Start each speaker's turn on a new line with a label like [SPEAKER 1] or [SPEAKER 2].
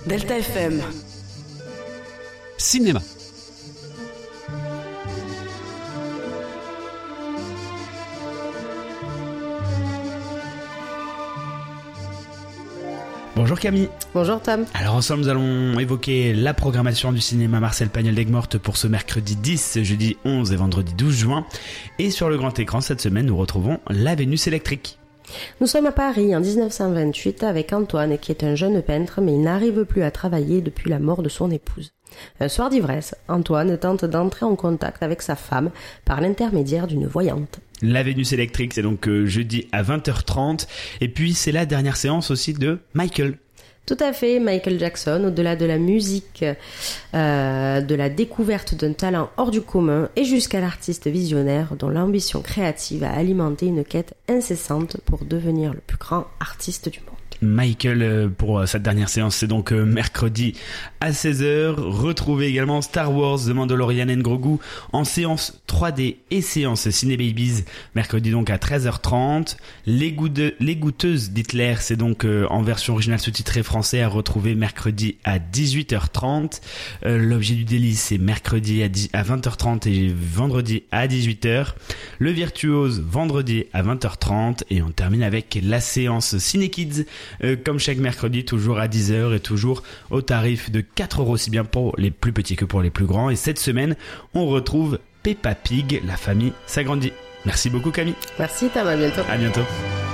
[SPEAKER 1] Delta FM.
[SPEAKER 2] Cinéma. Bonjour Camille.
[SPEAKER 3] Bonjour Tom.
[SPEAKER 2] Alors ensemble nous allons évoquer la programmation du cinéma Marcel Pagnol d'Aigues-Mortes pour ce mercredi 10, jeudi 11 et vendredi 12 juin. Et sur le grand écran cette semaine nous retrouvons La Vénus électrique.
[SPEAKER 3] Nous sommes à Paris en 1928 avec Antoine qui est un jeune peintre mais il n'arrive plus à travailler depuis la mort de son épouse. Un soir d'ivresse, Antoine tente d'entrer en contact avec sa femme par l'intermédiaire d'une voyante.
[SPEAKER 2] La Vénus électrique, c'est donc jeudi à 20h30 et puis c'est la dernière séance aussi de Michael.
[SPEAKER 3] Tout à fait, Michael Jackson, au-delà de la musique, de la découverte d'un talent hors du commun et jusqu'à l'artiste visionnaire dont l'ambition créative a alimenté une quête incessante pour devenir le plus grand artiste du monde.
[SPEAKER 2] Michael pour cette dernière séance, c'est donc mercredi à 16h. Retrouvez également Star Wars The Mandalorian and Grogu en séance 3D et séance Ciné Babies, mercredi donc à 13h30. Les goûteuses d'Hitler, c'est donc en version originale sous-titrée français à retrouver mercredi à 18h30. L'objet du délice, c'est mercredi à 20h30 et vendredi à 18h. Le virtuose, vendredi à 20h30. Et on termine avec la séance Ciné Kids, comme chaque mercredi, toujours à 10h et toujours au tarif de 4€, aussi bien pour les plus petits que pour les plus grands. Et cette semaine, on retrouve Peppa Pig, la famille s'agrandit. Merci beaucoup Camille.
[SPEAKER 3] Merci Tom, à bientôt.
[SPEAKER 2] À bientôt.